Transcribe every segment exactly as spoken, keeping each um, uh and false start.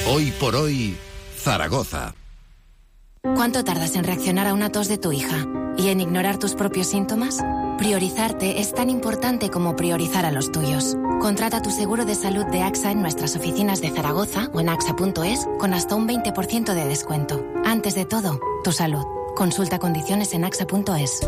Hoy por hoy, Zaragoza. ¿Cuánto tardas en reaccionar a una tos de tu hija y en ignorar tus propios síntomas? Priorizarte es tan importante como priorizar a los tuyos. Contrata tu seguro de salud de AXA en nuestras oficinas de Zaragoza o en axa punto es con hasta un veinte por ciento de descuento. Antes de todo, tu salud. Consulta condiciones en axa punto es.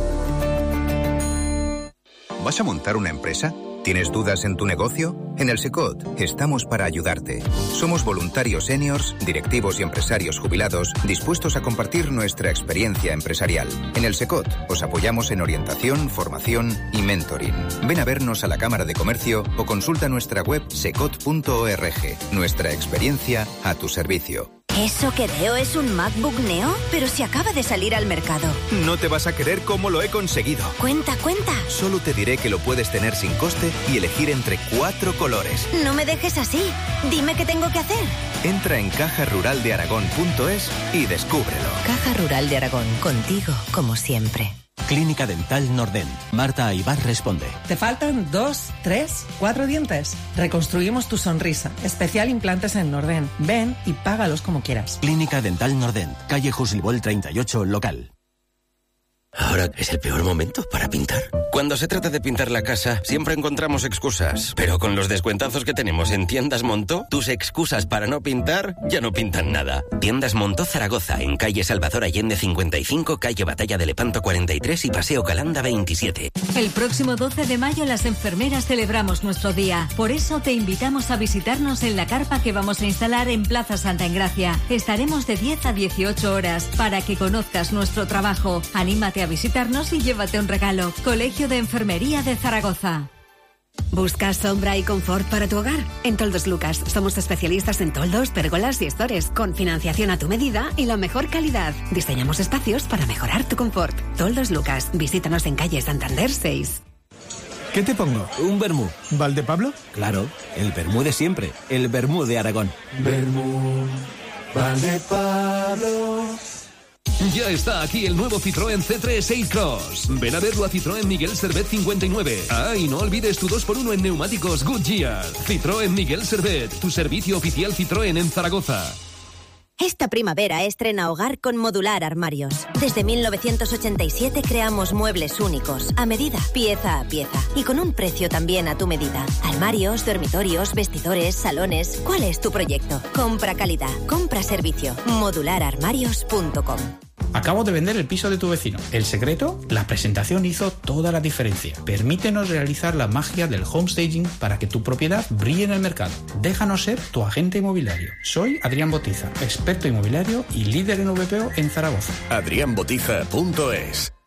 ¿Vas a montar una empresa? ¿Tienes dudas en tu negocio? En el SECOT estamos para ayudarte. Somos voluntarios seniors, directivos y empresarios jubilados dispuestos a compartir nuestra experiencia empresarial. En el SECOT os apoyamos en orientación, formación y mentoring. Ven a vernos a la Cámara de Comercio o consulta nuestra web secot punto org. Nuestra experiencia a tu servicio. ¿Eso que veo es un MacBook Neo? Pero si acaba de salir al mercado. No te vas a creer cómo lo he conseguido. Cuenta, cuenta. Solo te diré que lo puedes tener sin coste y elegir entre cuatro colores. No me dejes así. Dime qué tengo que hacer. Entra en caja rural de aragón punto es y descúbrelo. Caja Rural de Aragón, contigo como siempre. Clínica Dental Nordent. Marta Aybar responde. ¿Te faltan dos, tres, cuatro dientes? Reconstruimos tu sonrisa. Especial implantes en Nordent. Ven y págalos como quieras. Clínica Dental Nordent. Calle Jusilbol treinta y ocho, local. Ahora es el peor momento para pintar. Cuando se trata de pintar la casa, siempre encontramos excusas. Pero con los descuentazos que tenemos en Tiendas Montó, tus excusas para no pintar ya no pintan nada. Tiendas Montó Zaragoza, en calle Salvador Allende cincuenta y cinco, calle Batalla de Lepanto cuarenta y tres y Paseo Calanda veintisiete. El próximo doce de mayo las enfermeras celebramos nuestro día. Por eso te invitamos a visitarnos en la carpa que vamos a instalar en Plaza Santa Engracia. Estaremos de diez a dieciocho horas para que conozcas nuestro trabajo. Anímate a visitarnos y llévate un regalo. Colegio de Enfermería de Zaragoza. ¿Buscas sombra y confort para tu hogar? En Toldos Lucas somos especialistas en toldos, pérgolas y estores, con financiación a tu medida y la mejor calidad. Diseñamos espacios para mejorar tu confort. Toldos Lucas, visítanos en calle Santander seis. ¿Qué te pongo? Un vermú. ¿Valdepablo? Claro, el vermú de siempre, el vermú de Aragón. Vermú, Valdepablo. Ya está aquí el nuevo Citroën C tres A-Cross. Ven a verlo a Citroën Miguel Servet cincuenta y nueve. Ah, y no olvides tu dos por uno en neumáticos Goodyear. Citroën Miguel Servet, tu servicio oficial Citroën en Zaragoza. Esta primavera estrena hogar con Modular Armarios. Desde mil novecientos ochenta y siete creamos muebles únicos, a medida, pieza a pieza, y con un precio también a tu medida. Armarios, dormitorios, vestidores, salones. ¿Cuál es tu proyecto? Compra calidad, compra servicio. modular armarios punto com. Acabo de vender el piso de tu vecino. ¿El secreto? La presentación hizo toda la diferencia. Permítenos realizar la magia del homestaging para que tu propiedad brille en el mercado. Déjanos ser tu agente inmobiliario. Soy Adrián Botiza, experto inmobiliario y líder en V P O en Zaragoza. adrián botiza punto es.